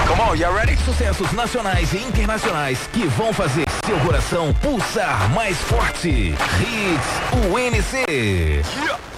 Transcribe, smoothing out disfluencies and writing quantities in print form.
Come on, you ready? Sucessos nacionais e internacionais que vão fazer seu coração pulsar mais forte. Hits UNC. Yeah.